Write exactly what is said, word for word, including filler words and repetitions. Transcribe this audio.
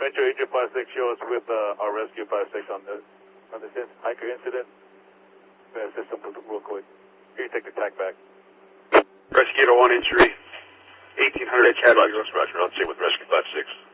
Metro Agent five six, show us with uh, our rescue five six on this on this hiker incident. Uh, system real quick. Here, you take the tack back. Rescue one injury. eighteen hundred Cadillac, Roger, Roger. I'll check with rescue five six.